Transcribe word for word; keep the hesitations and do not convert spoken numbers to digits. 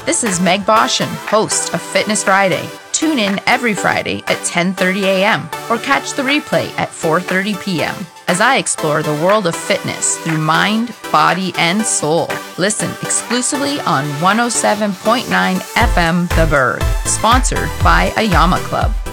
This is Meg Boshin, host of Fitness Friday. Tune in every Friday at ten thirty a.m. or catch the replay at four thirty p.m. as I explore the world of fitness through mind, body, and soul. Listen exclusively on one oh seven point nine F M The Berg, sponsored by Ayama Club.